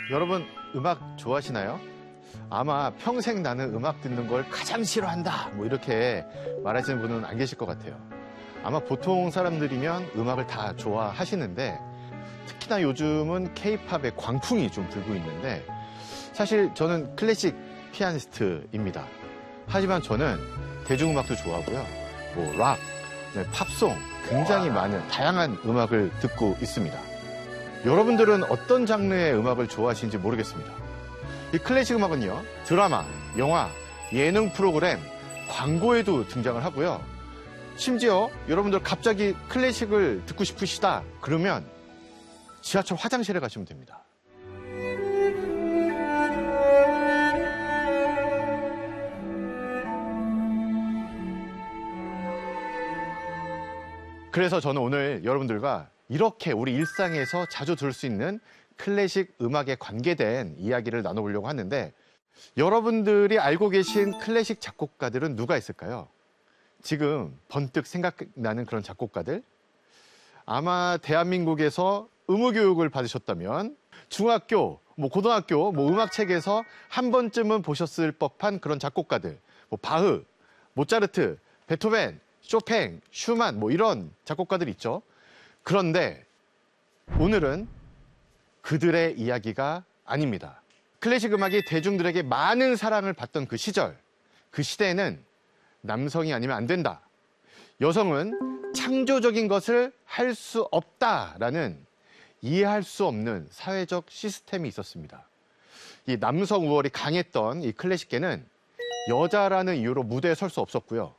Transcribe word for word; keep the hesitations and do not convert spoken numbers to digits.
여러분 음악 좋아하시나요? 아마 평생 나는 음악 듣는 걸 가장 싫어한다 뭐 이렇게 말하시는 분은 안 계실 것 같아요. 아마 보통 사람들이면 음악을 다 좋아하시는데 특히나 요즘은 케이팝의 광풍이 좀 불고 있는데 사실 저는 클래식 피아니스트입니다. 하지만 저는 대중음악도 좋아하고요. 뭐 락, 팝송 굉장히 많은 다양한 음악을 듣고 있습니다. 여러분들은 어떤 장르의 음악을 좋아하시는지 모르겠습니다. 이 클래식 음악은요, 드라마, 영화, 예능 프로그램, 광고에도 등장을 하고요. 심지어 여러분들 갑자기 클래식을 듣고 싶으시다 그러면 지하철 화장실에 가시면 됩니다. 그래서 저는 오늘 여러분들과 이렇게 우리 일상에서 자주 들을 수 있는 클래식 음악에 관계된 이야기를 나눠보려고 하는데 여러분들이 알고 계신 클래식 작곡가들은 누가 있을까요? 지금 번뜩 생각나는 그런 작곡가들? 아마 대한민국에서 의무교육을 받으셨다면 중학교, 뭐 고등학교, 뭐 음악책에서 한 번쯤은 보셨을 법한 그런 작곡가들. 뭐 바흐, 모차르트, 베토벤, 쇼팽, 슈만 뭐 이런 작곡가들 있죠. 그런데 오늘은 그들의 이야기가 아닙니다. 클래식 음악이 대중들에게 많은 사랑을 받던 그 시절, 그 시대에는 남성이 아니면 안 된다. 여성은 창조적인 것을 할 수 없다라는 이해할 수 없는 사회적 시스템이 있었습니다. 이 남성 우월이 강했던 이 클래식계는 여자라는 이유로 무대에 설 수 없었고요.